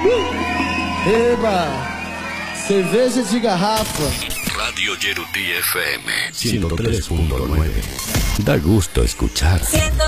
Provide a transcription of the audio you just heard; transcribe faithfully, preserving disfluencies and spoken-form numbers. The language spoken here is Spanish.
Eba! Cerveja de garrafa. Radio Yeruti F M ciento tres punto nueve. Da gusto escuchar.